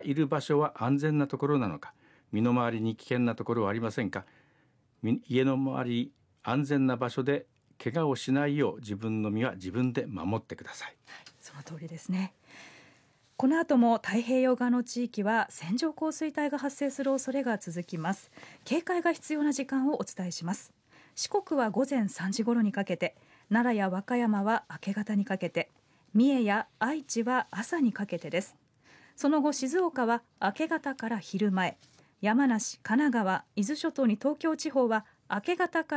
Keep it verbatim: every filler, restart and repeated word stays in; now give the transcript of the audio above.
いる場所は安全なところなのか、身の回りに危険なところはありませんか。家の周り安全な場所で怪我をしないよう自分の身は自分で守ってください。 はい、その通りですね。この後も太平洋側の地域は線状降水帯が発生する恐れが続きます。警戒が必要な時間をお伝えします。四国は午前さんじ頃にかけて、奈良や和歌山は明け方にかけて、三重や愛知は朝にかけてです。その後静岡は明け方から昼前、山梨、神奈川、伊豆諸島に東京地方は明け方から